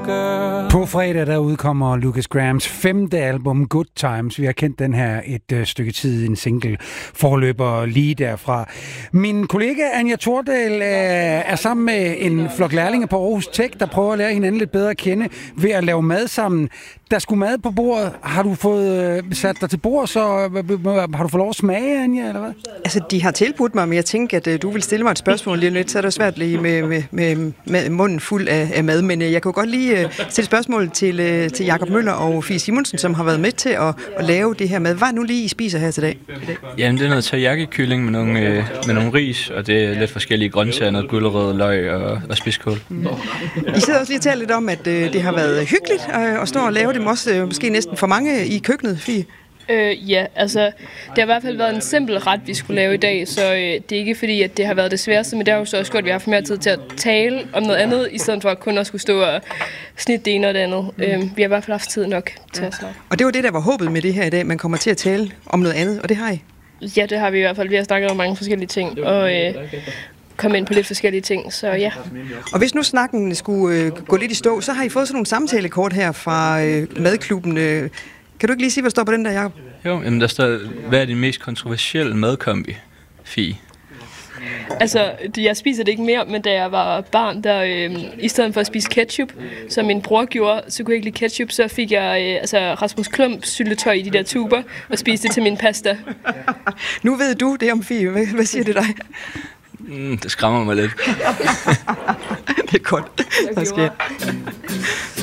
girl. På fredag der udkommer Lukas Grahams 5. album Good Times. Vi har kendt den her et stykke tid, en single forløber lige derfra. Min kollega Anja Tordal er sammen med en flok lærlinge på Aarhus Tech, der prøver at lære hinanden lidt bedre at kende ved at lave mad sammen. Der skulle mad på bordet. Har du fået sat dig til bord, så har du fået lov at smage, Anja, eller hvad? Altså, de har tilbudt mig, men jeg tænker, at du vil stille mig et spørgsmål lige lidt, så er det svært lige med munden fuld af mad. Men jeg kan godt lige stille spørgsmål til Jakob Møller og Fie Simonsen, som har været med til at lave det her mad. Hvad nu lige I spiser her til dag? Jamen, det er noget teriyaki-kylling med nogle ris, og det er lidt forskellige grøntsager, noget gulerod, løg og spidskål. I sidder også lige og taler lidt om, at det har været hyggeligt at stå og lave det, også måske næsten for mange i køkkenet, Fie. Ja, altså det har i hvert fald været en simpel ret, vi skulle lave i dag, så det er ikke fordi, at det har været det sværeste, men det har jo så også godt, at vi har haft mere tid til at tale om noget andet, i stedet for at kun at skulle stå og snitte det ene og det andet. Vi har i hvert fald haft tid nok til at snakke. Og det var det, der var håbet med det her i dag, man kommer til at tale om noget andet, og det har I? Ja, det har vi i hvert fald. Vi har snakket om mange forskellige ting, og komme ind på lidt forskellige ting, så ja. Og hvis nu snakken skulle gå lidt i stå, så har I fået sådan nogle samtalekort her fra madklubben. Kan du ikke lige sige, hvad der står på den der, Jacob? Jo, jamen der står, hvad er din mest kontroversielle madkombi, Fie? Altså, jeg spiser det ikke mere, men da jeg var barn, der i stedet for at spise ketchup, som min bror gjorde, så kunne jeg ikke lide ketchup, så fik jeg Rasmus Klump syltetøj i de der tuber og spiste det til min pasta. Nu ved du det om Fie. Hvad siger det dig? Det skræmmer mig lidt. Det er godt. Der sker.